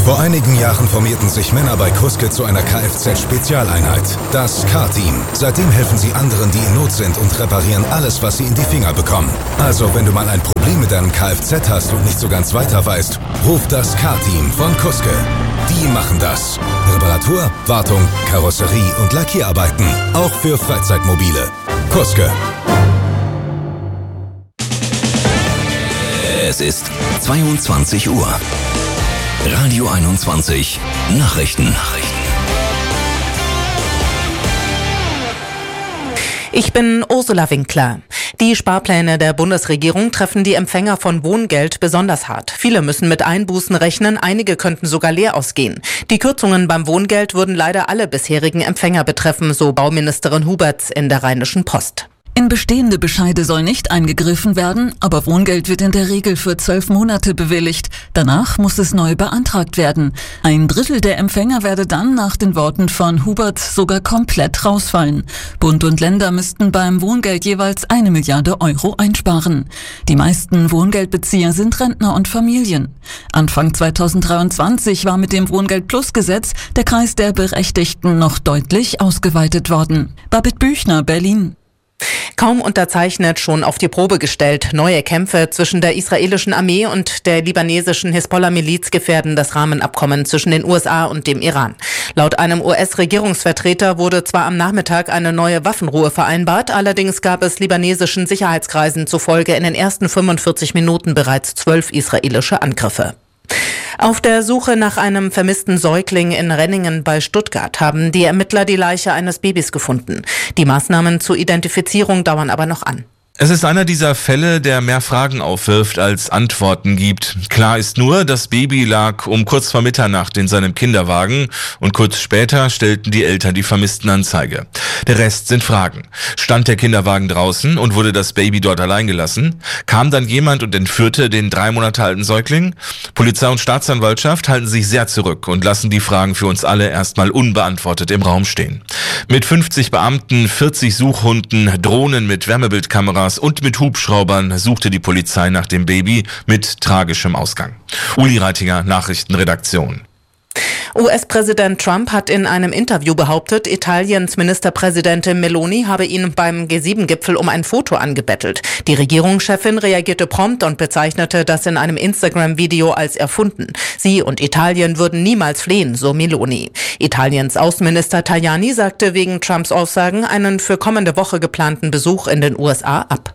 Vor einigen Jahren formierten sich Männer bei Kuske zu einer Kfz-Spezialeinheit, das Car-Team. Seitdem helfen sie anderen, die in Not sind und reparieren alles, was sie in die Finger bekommen. Also, wenn du mal ein Problem mit deinem Kfz hast und nicht so ganz weiter weißt, ruf das Car-Team von Kuske. Die machen das. Reparatur, Wartung, Karosserie und Lackierarbeiten. Auch für Freizeitmobile. Kuske. Es ist 22 Uhr. Radio 21 Nachrichten. Ich bin Ursula Winkler. Die Sparpläne der Bundesregierung treffen die Empfänger von Wohngeld besonders hart. Viele müssen mit Einbußen rechnen, einige könnten sogar leer ausgehen. Die Kürzungen beim Wohngeld würden leider alle bisherigen Empfänger betreffen, so Bauministerin Huberts in der Rheinischen Post. In bestehende Bescheide soll nicht eingegriffen werden, aber Wohngeld wird in der Regel für 12 Monate bewilligt. Danach muss es neu beantragt werden. 1/3 der Empfänger werde dann nach den Worten von Hubert sogar komplett rausfallen. Bund und Länder müssten beim Wohngeld jeweils 1 Milliarde Euro einsparen. Die meisten Wohngeldbezieher sind Rentner und Familien. Anfang 2023 war mit dem Wohngeld-Plus-Gesetz der Kreis der Berechtigten noch deutlich ausgeweitet worden. Babette Büchner, Berlin. Kaum unterzeichnet, schon auf die Probe gestellt. Neue Kämpfe zwischen der israelischen Armee und der libanesischen Hisbollah-Miliz gefährden das Rahmenabkommen zwischen den USA und dem Iran. Laut einem US-Regierungsvertreter wurde zwar am Nachmittag eine neue Waffenruhe vereinbart, allerdings gab es libanesischen Sicherheitskreisen zufolge in den ersten 45 Minuten bereits 12 israelische Angriffe. Auf der Suche nach einem vermissten Säugling in Renningen bei Stuttgart haben die Ermittler die Leiche eines Babys gefunden. Die Maßnahmen zur Identifizierung dauern aber noch an. Es ist einer dieser Fälle, der mehr Fragen aufwirft als Antworten gibt. Klar ist nur, das Baby lag um kurz vor Mitternacht in seinem Kinderwagen und kurz später stellten die Eltern die Vermisstenanzeige. Der Rest sind Fragen. Stand der Kinderwagen draußen und wurde das Baby dort allein gelassen? Kam dann jemand und entführte den 3 Monate alten Säugling? Polizei und Staatsanwaltschaft halten sich sehr zurück und lassen die Fragen für uns alle erstmal unbeantwortet im Raum stehen. Mit 50 Beamten, 40 Suchhunden, Drohnen mit Wärmebildkameras und mit Hubschraubern suchte die Polizei nach dem Baby mit tragischem Ausgang. Uli Reitinger, Nachrichtenredaktion. US-Präsident Trump hat in einem Interview behauptet, Italiens Ministerpräsidentin Meloni habe ihn beim G7-Gipfel um ein Foto angebettelt. Die Regierungschefin reagierte prompt und bezeichnete das in einem Instagram-Video als erfunden. Sie und Italien würden niemals flehen, so Meloni. Italiens Außenminister Tajani sagte wegen Trumps Aussagen einen für kommende Woche geplanten Besuch in den USA ab.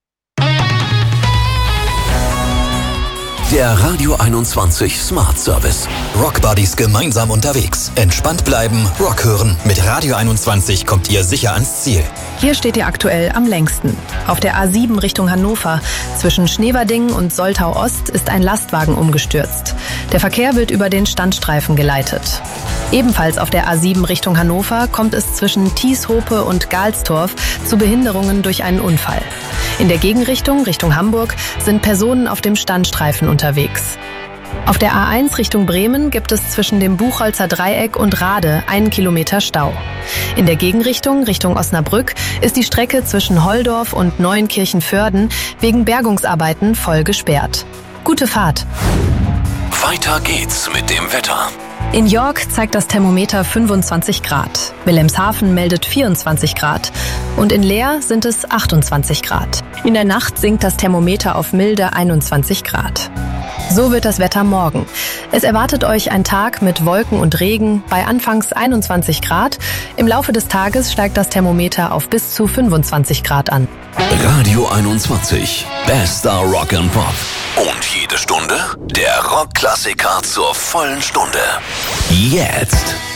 Der Radio 21 Smart Service. Rock Buddies gemeinsam unterwegs. Entspannt bleiben, Rock hören. Mit Radio 21 kommt ihr sicher ans Ziel. Hier steht ihr aktuell am längsten. Auf der A7 Richtung Hannover. Zwischen Schneverdingen und Soltau Ost ist ein Lastwagen umgestürzt. Der Verkehr wird über den Standstreifen geleitet. Ebenfalls auf der A7 Richtung Hannover kommt es zwischen Tieshope und Galstorf zu Behinderungen durch einen Unfall. In der Gegenrichtung, Richtung Hamburg, sind Personen auf dem Standstreifen unterwegs. Auf der A1 Richtung Bremen gibt es zwischen dem Buchholzer Dreieck und Rade 1 Kilometer Stau. In der Gegenrichtung, Richtung Osnabrück, ist die Strecke zwischen Holdorf und Neuenkirchen-Vörden wegen Bergungsarbeiten voll gesperrt. Gute Fahrt! Weiter geht's mit dem Wetter. In York zeigt das Thermometer 25 Grad. Wilhelmshaven meldet 24 Grad. Und in Leer sind es 28 Grad. In der Nacht sinkt das Thermometer auf milde 21 Grad. So wird das Wetter morgen. Es erwartet euch ein Tag mit Wolken und Regen bei anfangs 21 Grad. Im Laufe des Tages steigt das Thermometer auf bis zu 25 Grad an. Radio 21. Bester Rock and Pop. Und jede Stunde der Rockklassiker zur vollen Stunde. Jetzt.